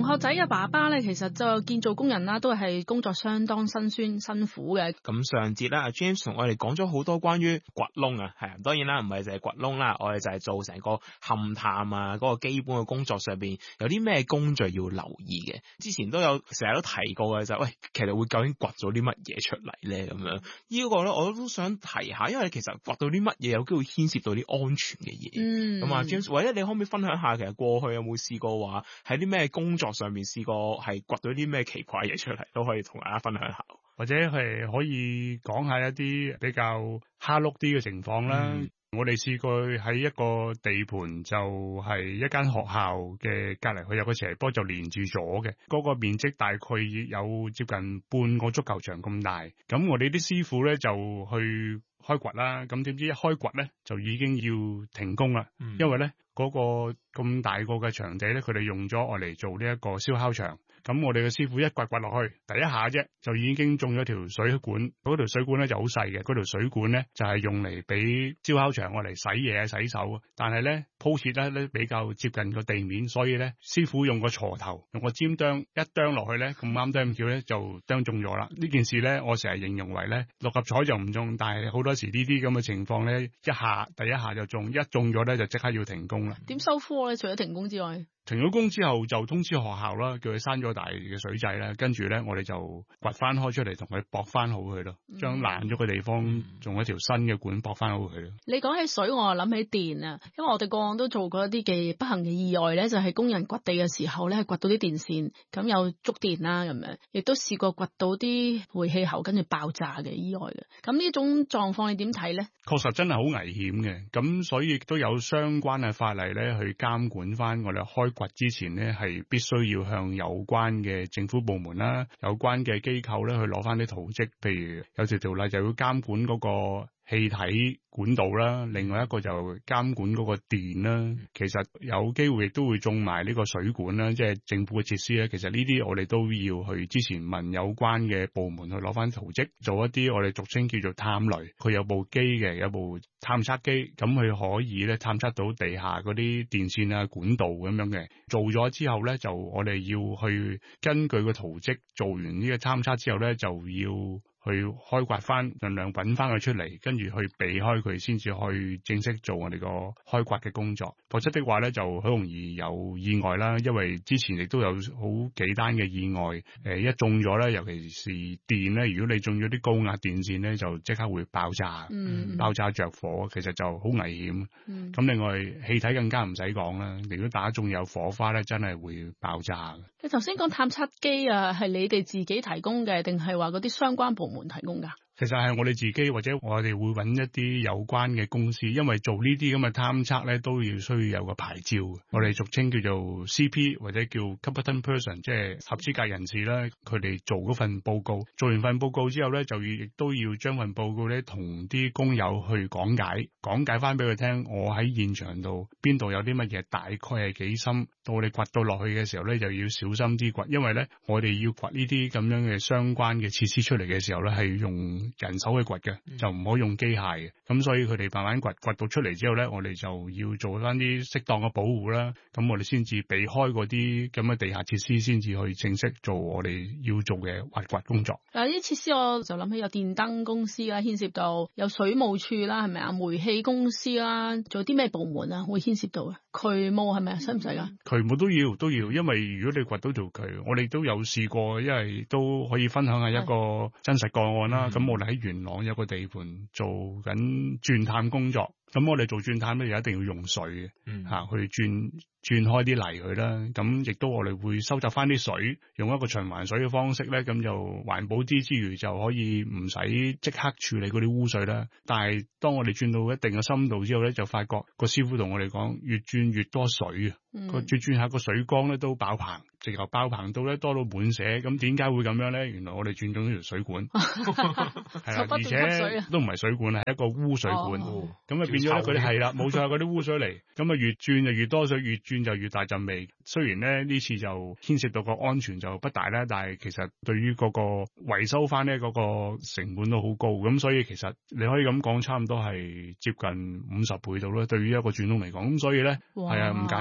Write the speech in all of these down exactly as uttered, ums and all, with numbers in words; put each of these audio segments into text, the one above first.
學仔嘅爸爸咧，其實就建造工人啦，都係工作相當辛酸辛苦嘅。 咁上節啦，阿 James 同我哋講咗好多關於掘窿啊，係啊，當然啦，唔係就係掘窿啦，我哋就係做成個勘探啊，嗰個基本嘅工作上邊有啲咩工序要留意嘅。之前都有成日都提過嘅就係，喂，其實會究竟掘咗啲乜嘢出嚟咧？咁樣呢個咧，我都想提下，因為其實掘到啲乜嘢有機會牽涉到啲安全嘅嘢。嗯，咁啊 James，或者你可唔可以分享下，其實過去有冇試過話喺啲咩工作上面試過係掘到啲咩奇怪嘢出嚟，都可以同大家分享下。 或者係可以講下一啲比較蝦碌啲嘅情況啦。嗯、我哋試過喺一個地盤，就係一間學校嘅隔籬，佢有個斜坡就連住咗嘅，嗰、嗰個面積大概有接近半個足球場咁大。咁我哋啲師傅咧就去開掘啦，咁點知一開掘咧就已經要停工啦，嗯、因為咧嗰、嗰個咁大個嘅場地咧，佢哋用咗我嚟做呢一個燒烤場。咁我哋嘅師傅一掘掘落去，第一下啫就已經中咗條水管。嗰條水管咧就好細嘅，嗰條水管咧就係用嚟俾燒烤場我嚟洗嘢洗手。但係咧鋪設得咧比較接近個地面，所以咧師傅用個鋤頭用個尖釘一釘落去咧，咁啱釘咁巧咧就釘中咗啦。呢件事咧我成日形容為咧六合彩就唔中，但係好多時呢啲咁嘅情況咧一下第一下就中，一中咗咧就即刻要停工啦。 點收科咧？除咗停工之外？ 停咗工之後就通知學校啦，叫佢閂咗大嘅水掣啦，跟住咧我哋就掘翻開出嚟，同佢駁翻好佢咯，將爛咗嘅地方用一條新嘅管駁翻好佢咯。 你講起水，我又諗起電啊，因為我哋個案都做過一啲嘅不幸嘅意外咧，就係、是、工人掘地嘅時候咧，掘到啲電線，咁有觸電啦咁樣，亦都試過掘到啲煤氣喉跟住爆炸嘅意外嘅。咁呢種狀況你點睇咧？ 確實真係好危險嘅，咁所以亦都有相關嘅法例咧去監管翻我哋開掘之前呢，係必須要向有關嘅政府部門啦、有關嘅機構咧去攞翻啲圖則，譬如有條條例就要監管嗰個氣體管道啦，另外一個就監管嗰個電啦。其實有機會亦都會中埋呢個水管啦，即係政府嘅設施咧。其實呢啲我哋都要去之前問有關嘅部門去攞翻圖則，做一啲我哋俗稱叫做探雷。佢有部機嘅，有部探測機，咁佢可以咧探測到地下嗰啲電線啊、管道咁樣嘅。做咗之後咧，就我哋要去根據個圖則做完呢個探測之後咧，就要去開掘翻，盡量揾翻佢出嚟，跟住去避開佢，先至去正式做我哋個開掘嘅工作。否則的話咧，就好容易有意外啦。因為之前亦都有好幾單嘅意外，誒、呃，一中咗咧，尤其是電咧，如果你中咗啲高壓電線咧，就即刻會爆炸，嗯、爆炸着火，其實就好危險。咁、嗯、另外氣體更加唔使講啦，如果打中有火花咧，真係會爆炸。 你頭先講探測機啊，係你哋自己提供嘅，定係話嗰啲相關部門提供噶？ 其實係我哋自己或者我哋會揾一啲有關嘅公司，因為做呢啲咁嘅探測咧都要需要有個牌照，我哋俗稱叫做 C P 或者叫 competent person， 即係合資格人士啦。佢哋做嗰份報告，做完份報告之後咧，就亦都要將份報告咧同啲工友去講解，講解翻俾佢聽。我喺現場度邊度有啲乜嘢，大概係幾深，到我哋掘到落去嘅時候咧，就要小心啲掘，因為咧我哋要掘呢啲咁樣嘅相關嘅設施出嚟嘅時候咧，係用人手去掘嘅，就唔可以用機械嘅。咁所以佢哋慢慢掘，掘到出嚟之後咧，我哋就要做翻啲適當嘅保護啦。咁我哋先至避開嗰啲咁嘅地下設施，先至去正式做我哋要做嘅挖掘工作。 嗱，呢啲設施我就諗起有電燈公司啦，牽涉到有水務處啦，係咪啊？煤氣公司啦，仲有啲咩部門啊會牽涉到啊？渠務係咪啊？使唔使噶？ 渠務都要都要，因為如果你掘到條渠，我哋都有試過，因為都可以分享下一個真實個案啦。咁、嗯、我哋喺元朗有個地盤做緊鑽探工作，咁我哋做鑽探咧，就一定要用水嘅，吓、嗯啊、去鑽鑽開啲泥佢啦。咁亦都我哋會收集翻啲水，用一個循環水嘅方式咧，咁就環保啲之餘，就可以唔使即刻處理嗰啲污水啦。但係當我哋鑽到一定嘅深度之後咧，就發覺個師傅同我哋講，越鑽越多水啊！個轉轉下個水缸咧都爆棚，直頭爆棚到咧多到滿瀉。咁點解會咁樣咧？原來我哋轉中咗條水管，係啦，而且都唔係水管，係一個污水管。咁啊、哦、變咗咧，嗰啲係啦，冇錯，嗰啲污水嚟。咁啊越轉就越多水，越轉就越大陣味。雖然咧呢次就牽涉到個安全就不大啦，但係其實對於嗰個維修翻咧嗰個成本都好高。咁所以其實你可以咁講，差唔多係接近五十倍度啦。對於一個轉窿嚟講，咁所以咧係啊唔簡單嘅。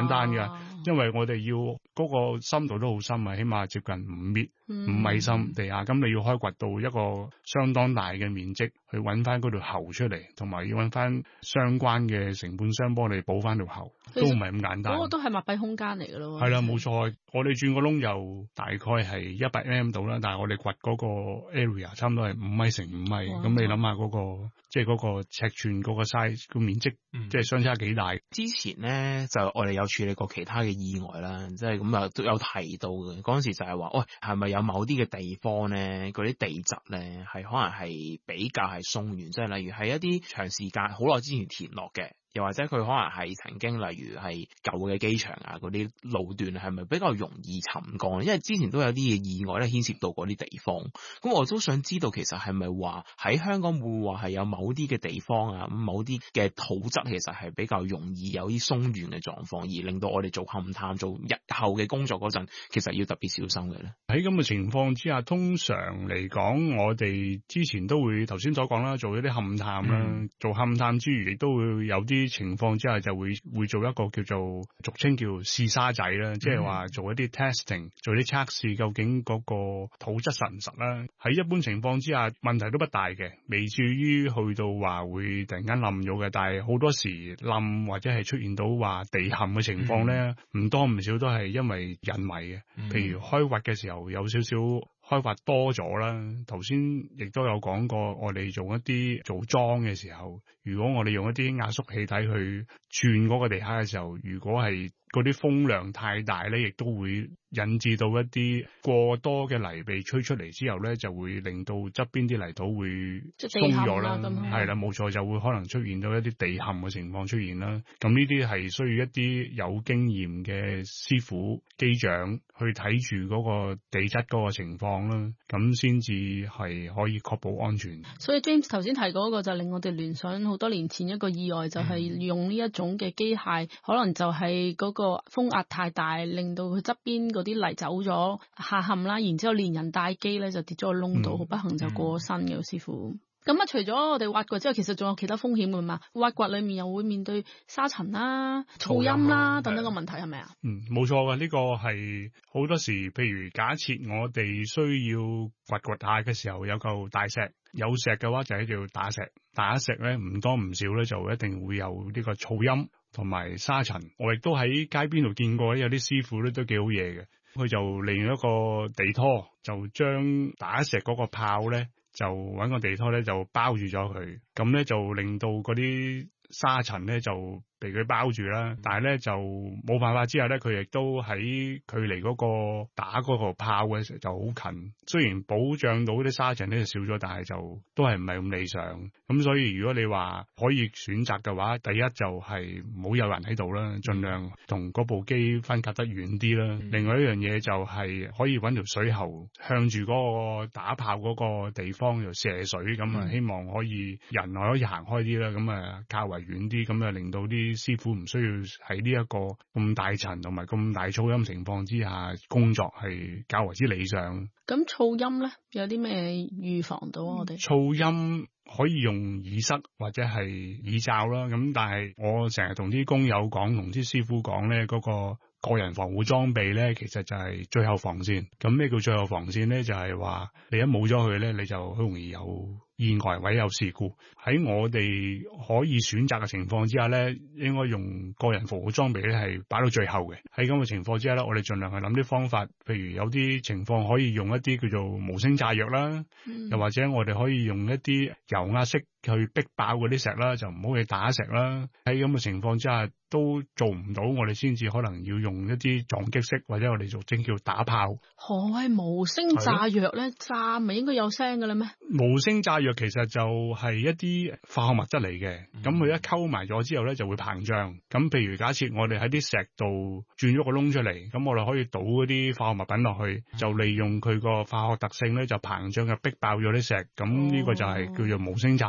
啊，因為我哋要嗰個深度都好深啊，起碼接近五米五米深地下，咁你要開掘到一個相當大嘅面積去揾翻嗰條喉出嚟，同埋要揾翻相關嘅承判商幫你補翻條喉，都唔係咁簡單。 嗰個都係密閉空間嚟㗎咯。 係啦，冇錯。我哋轉個窿又大概係一百 mm 度啦，但係我哋掘嗰個 area 差唔多係五米乘五米，咁你諗下嗰個即係嗰個尺寸嗰個 size 個面積，嗯、即係相差幾大。 之前咧就我哋有處理過其他嘅意外啦，即係咁啊都有提到嘅。嗰陣時就係話，喂，係咪有某啲嘅地方咧，嗰啲地質咧係可能係比較係鬆軟，即係例如係一啲長時間好耐之前填落嘅。又或者佢可能係曾經，例如係舊嘅機場啊，嗰啲路段係咪比較容易沉降？因為之前都有啲嘅意外咧，牽涉到嗰啲地方。咁我都想知道，其實係咪話喺香港會唔會話係有某啲嘅地方啊，某啲嘅土質其實係比較容易有啲鬆軟嘅狀況，而令到我哋做勘探、做日後嘅工作嗰陣，其實要特別小心嘅咧。 喺咁嘅情況之下，通常嚟講，我哋之前都會頭先所講啦，做一啲勘探啦，嗯、做勘探之餘，亦都會有啲情況之下就會會做一個叫做俗稱叫試沙仔啦，即係話做一啲 testing， 做啲測試，究竟嗰個土質實唔實啦。喺一般情況之下，問題都不大嘅，未至於去到話會突然間冧咗嘅。但係好多時冧或者係出現到話地陷嘅情況咧，唔、嗯、多唔少都係因為人為嘅，譬如開挖嘅時候有少少。開發多咗啦，頭先亦都有講過，我哋做一啲做樁嘅時候，如果我哋用一啲壓縮氣體去轉嗰個地下嘅時候，如果係嗰啲風量太大咧，亦都會引致到一啲過多嘅泥被吹出嚟之後咧，就會令到側邊啲泥土會鬆咗啦，係啦，冇錯，就會可能出現到一啲地陷嘅情況出現啦。咁呢啲係需要一啲有經驗嘅師傅機長去睇住嗰個地質嗰個情況啦，咁先至係可以確保安全。 所以 James 頭先提嗰個就令我哋聯想好多年前一個意外，就係、是、用呢一種嘅機械，嗯、可能就係嗰個風壓太大，令到佢側邊嗰啲泥走咗下陷啦，然之後連人帶機咧就跌咗個窿度，好、嗯、不幸就過身嘅、嗯、師傅。咁啊，除咗我哋挖掘之外，其實仲有其他風險㗎嘛？挖掘裏面又會面對沙塵啦、噪音啦等等個問題，係咪啊？ 嗯，冇錯嘅，呢、這個係好多時，譬如假設我哋需要掘掘下嘅時候，有嚿大石，有石嘅話就喺度打石，打石咧唔多唔少咧就一定會有呢個噪音同埋沙塵。我亦都喺街邊度見過，有啲師傅咧都幾好嘢嘅，佢就利用一個地拖，就將打石嗰個炮咧。就揾個地拖咧，就包住咗佢，咁咧就令到嗰啲沙塵咧就被佢包住啦。但係咧就冇辦法之下咧，佢亦都喺距離嗰個打嗰個炮嘅時候就好近。雖然保障到啲沙塵咧就少咗，但係就都係唔係咁理想。咁所以如果你話可以選擇嘅話，第一就係唔好有人喺度啦，盡量同嗰部機分隔得遠啲啦。嗯、另外一樣嘢就係可以揾條水喉向住嗰個打炮嗰個地方就射水，咁啊、嗯、希望可以人可以行開啲啦，咁啊較為遠啲，咁啊令到啲師傅唔需要喺呢一個咁大塵同埋咁大噪音情況之下工作，係較為之理想。 咁噪音咧有啲咩預防到我哋？ 噪音可以用耳塞或者係耳罩啦，咁但係我成日同啲工友講，同啲師傅講咧，嗰個個人防護裝備咧，其實就係最後防線。咁咩叫最後防線咧？就係話你一冇咗佢咧，你就好容易有意外或者有事故。喺我哋可以選擇嘅情況之下咧，應該用個人防護裝備咧係擺到最後嘅。喺咁嘅情況之下咧，我哋盡量去諗啲方法，譬如有啲情況可以用一啲叫做無聲炸藥啦，嗯、又或者我哋可以用一啲油壓式去逼爆嗰啲石啦，就唔好去打石啦。喺咁嘅情況之下都做唔到，我哋先至可能要用一啲撞擊式或者我哋俗稱叫打炮。 何謂無聲炸藥咧？炸咪應該有聲㗎啦咩？ 無聲炸藥其實就係一啲化學物質嚟嘅，咁佢、嗯、一溝埋咗之後咧就會膨脹。咁譬如假設我哋喺啲石度轉咗個窿出嚟，咁我哋可以倒嗰啲化學物品落去，就利用佢個化學特性咧就膨脹嘅逼爆咗啲石。咁呢個就係叫做無聲炸藥。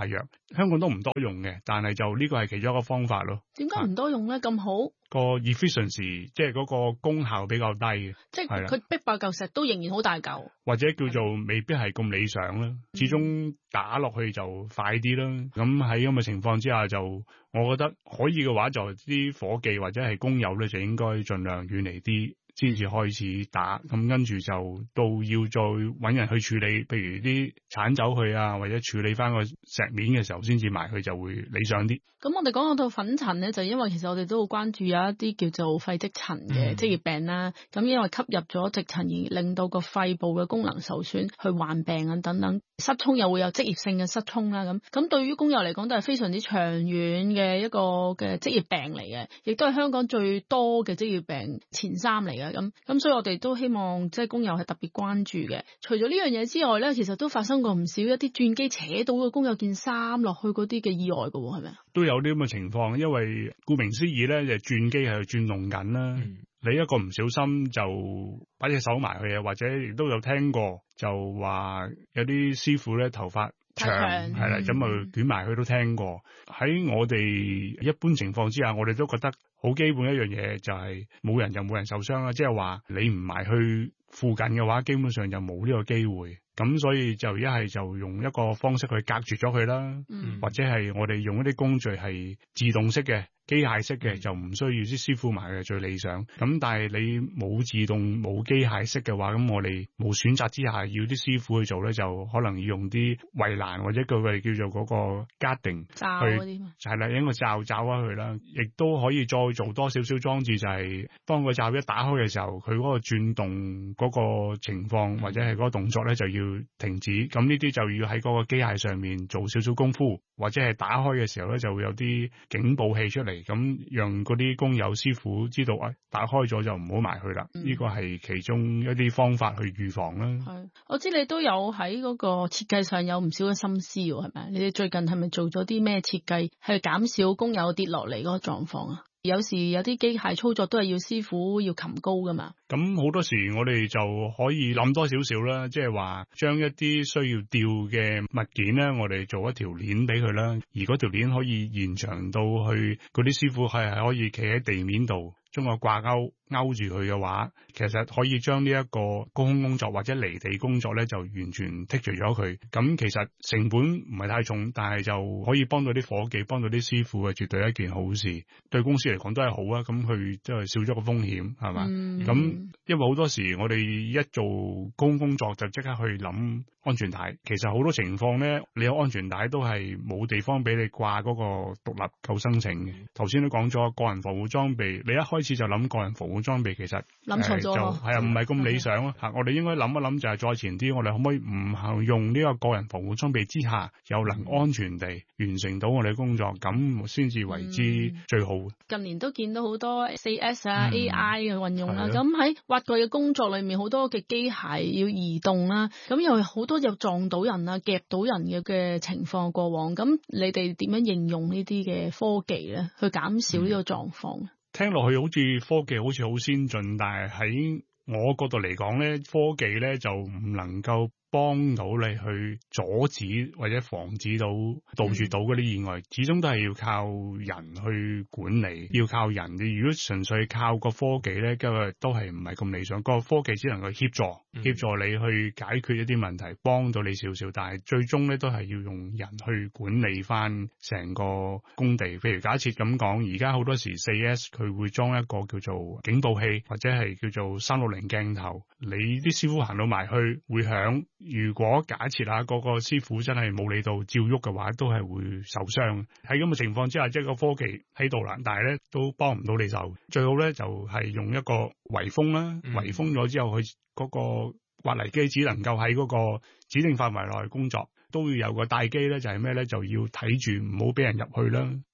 香港都唔多用嘅，但係就呢個係其中一個方法咯。 點解唔多用咧？咁好個 efficiency 即係嗰個功效比較低嘅， 即係佢逼爆嚿石都仍然好大嚿， 或者叫做未必係咁理想啦。始終打落去就快啲啦。咁喺咁嘅情況之下，就我覺得可以嘅話，就啲夥計或者係工友咧，就應該盡量遠離啲。先至開始打，咁跟住就到要再揾人去處理，譬如啲鏟走佢啊，或者處理翻個石面嘅時候，先至埋佢就會理想啲。 咁我哋講到粉塵咧，就因為其實我哋都好關注有一啲叫做肺積塵嘅職業病啦。咁、嗯、因為吸入咗積塵而令到個肺部嘅功能受損，去患病啊等等，失聰又會有職業性嘅失聰啦。咁咁對於工友嚟講都係非常之長遠嘅一個嘅職業病嚟嘅，亦都係香港最多嘅職業病前三嚟嘅。咁咁所以我哋都希望即係工友係特別關注嘅。除咗呢樣嘢之外咧，其實都發生過唔少一啲轉機扯到個工友件衫落去嗰啲嘅意外㗎喎，係咪啊？ 都有啲咁嘅情況，因為顧名思義咧，就轉機係轉動緊啦。嗯、你一個唔小心就擺隻手埋去啊，或者亦都有聽過就話有啲師傅咧頭髮長係啦，咁啊捲埋去都聽過。喺我哋一般情況之下，我哋都覺得好基本一樣嘢就係冇人就冇人受傷啦，即係話你唔埋去附近嘅話，基本上就冇呢個機會。咁所以就一係就用一個方式去隔絕咗佢啦，嗯、或者係我哋用一啲工序係自動式嘅。機械式嘅就唔需要啲師傅埋嘅最理想，咁但係你冇自動冇機械式嘅話，咁我哋冇選擇之下要啲師傅去做咧，就可能要用啲圍欄或者佢哋叫做嗰個 guarding 罩嗰啲嘛， 係啦，應該罩罩翻佢啦，亦都可以再做多少少裝置，就係、是、當個罩一打開嘅時候，佢嗰個轉動嗰個情況或者係嗰個動作咧就要停止，咁呢啲就要喺嗰個機械上面做少少功夫，或者係打開嘅時候咧就會有啲警報器出嚟。咁讓嗰啲工友師傅知道啊，打開咗就唔好埋去啦。呢個係其中一啲方法去預防啦。 係，我知你都有喺嗰個設計上有唔少嘅心思喎，係咪？你哋最近係咪做咗啲咩設計，去減少工友跌落嚟嗰個狀況啊？有時有啲機械操作都係要師傅要擒高噶嘛。 咁好多時我哋就可以諗多少少啦，即係話將一啲需要吊嘅物件咧，我哋做一條鏈俾佢啦，而嗰條鏈可以延長到去嗰啲師傅係係可以企喺地面度，將個掛鈎勾住佢嘅話，其實可以將呢一個高空工作或者離地工作咧，就完全剔除咗佢。咁其實成本唔係太重，但係就可以幫到啲伙計，幫到啲師傅嘅，絕對係一件好事。對公司嚟講都係好啊。咁佢即係少咗個風險，係嘛？咁、嗯、因為好多時我哋一做高空工作就即刻去諗安全帶。其實好多情況咧，你有安全帶都係冇地方俾你掛嗰個獨立救生繩嘅。頭先都講咗個人防護裝備，你一開始就諗個人防護裝備，其實諗錯咗， 就係啊，唔係咁理想咯。吓，我哋應該諗一諗，就係再前啲，我哋可唔可以唔係用呢個個人防護裝備之下，又能安全地完成到我哋工作，咁先至為之最好。嗯、 近年都見到好多 四 S 啊、嗯、A I 嘅運用啦，咁喺挖掘嘅工作裏面，好多嘅機械要移動啦，咁又好多有撞到人啊、夾到人嘅嘅情況過往，咁你哋點樣應用呢啲嘅科技咧，去減少呢個狀況？嗯聽落去好似科技好似好先進，但係喺我角度嚟講咧，科技咧就唔能夠幫到你去阻止或者防止到杜絕到嗰啲意外，始終都係要靠人去管理，要靠人。你如果純粹靠個科技咧，今日都係唔係咁理想。個科技只能夠協助協助你去解決一啲問題，幫到你少少，但係最終咧都係要用人去管理翻成個工地。譬如假設咁講，而家好多時四 S 佢會裝一個叫做警報器，或者係叫做三六零鏡頭，你啲師傅行到埋去會響。如果假設下嗰個師傅真係冇理到照喐嘅話，都係會受傷。喺咁嘅情況之下，即係個科技喺度啦，但係咧都幫唔到你手。最好咧就係用一個圍封啦，圍封咗之後，佢嗰個挖泥機只能夠喺嗰個指定範圍內工作，都要有個帶機咧，就係咩咧，就要睇住唔好俾人入去啦。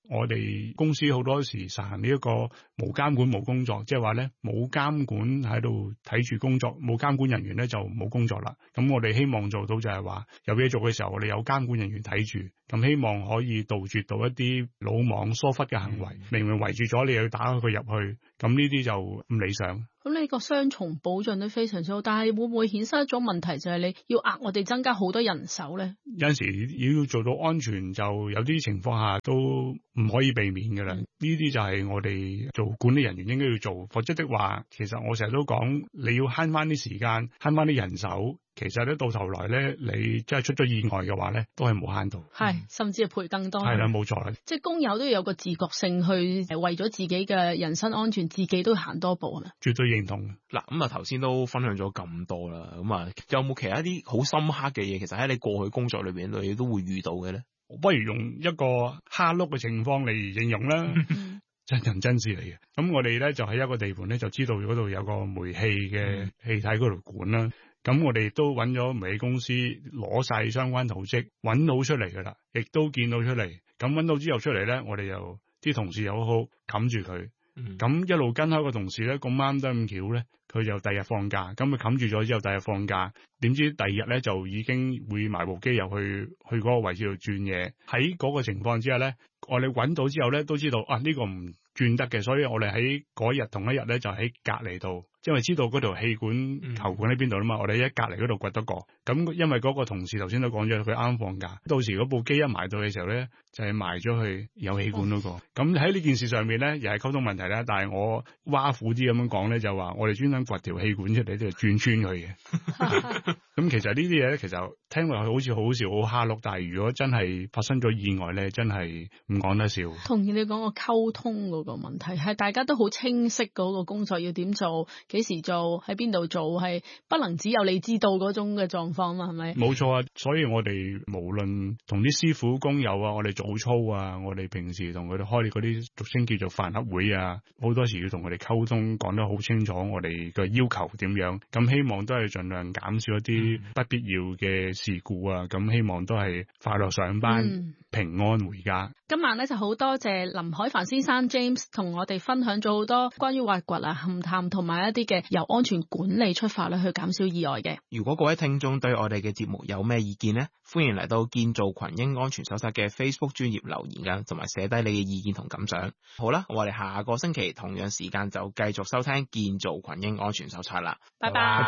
我哋公司好多時實行呢一個無監管無工作，即係話咧冇監管喺度睇住工作，冇監管人員咧就冇工作啦。咁我哋希望做到就係話有嘢做嘅時候，我哋有監管人員睇住，咁希望可以杜絕到一啲魯莽疏忽嘅行為，明明圍住咗你又要打開佢入去，咁呢啲就唔理想。 咁呢個雙重保障都非常之好，但係會唔會衍生一種問題，就係你要額我哋增加好多人手咧？ 有陣時要做到安全，就有啲情況下都唔可以避免㗎啦。呢啲、嗯、就係我哋做管理人員應該要做，否則的話，其實我成日都講，你要慳翻啲時間，慳翻啲人手。其實咧到頭來咧，你真係出咗意外嘅話咧，都係冇慳到，係甚至係賠更多。 係啦，冇錯啦。 即係工友都要有個自覺性去為咗自己嘅人身安全，自己都行多步啊！ 絕對認同。 嗱，咁啊頭先都分享咗咁多啦，咁啊有冇其他啲好深刻嘅嘢？其實喺你過去工作裏邊，你都會遇到嘅咧？ 不如用一個蝦碌嘅情況嚟形容啦。真人真事嚟嘅。咁我哋咧就喺一個地盤咧，就知道嗰度有個煤氣嘅氣體嗰度管啦。咁我哋都揾咗煤氣公司攞晒相關圖則，揾到出嚟噶啦，亦都見到出嚟。咁揾到之後出嚟咧，我哋又啲同事又好好冚住佢。咁、嗯、一路跟開個同事咧，咁啱得咁巧咧，佢就第日放假。咁佢冚住咗之後，第日放假，點知第二日咧就已經會埋部機入去去嗰個位置度轉嘢。喺嗰個情況之下咧，我哋揾到之後咧，都知道啊呢、呢個唔轉得嘅，所以我哋喺嗰日同一日咧就喺隔離度。因為知道嗰條氣管球管喺邊度啦嘛，我哋喺隔離嗰度掘得過。咁因為嗰個同事頭先都講咗，佢啱放假，到時嗰部機一埋到嘅時候咧，就係、是、埋咗去有氣管嗰、那個。咁喺呢件事上面咧，又係溝通問題啦。但係我挖苦啲咁樣講咧，就話我哋專登掘條氣管出嚟，就轉穿佢嘅。咁其實呢啲嘢咧，其實聽落去好似好笑好蝦碌，但係如果真係發生咗意外咧，真係唔講得笑。 同意你講個溝通嗰個問題，係大家都好清晰嗰個工作要點做。幾時做，喺邊度做，係不能只有你知道嗰種嘅狀況嘛，係咪？冇錯啊，所以我哋無論同啲師傅工友啊，我哋早操啊，我哋平時同佢哋開嗰啲俗稱叫做飯盒會啊，好多時要同佢哋溝通，講得好清楚我哋嘅要求點樣，咁希望都係盡量減少一啲不必要嘅事故啊，咁希望都係快樂上班。嗯，平安回家。今晚咧就好多謝林海帆先生 James 同我哋分享咗好多關於挖掘啊、勘探同埋一啲嘅由安全管理出發咧去減少意外嘅。如果各位聽眾對我哋嘅節目有咩意見呢？歡迎嚟到建造群英安全手冊嘅 Facebook 專頁留言噶，同埋寫低你嘅意見同感想。好啦，我哋下個星期同樣時間就繼續收聽建造群英安全手冊啦。拜拜。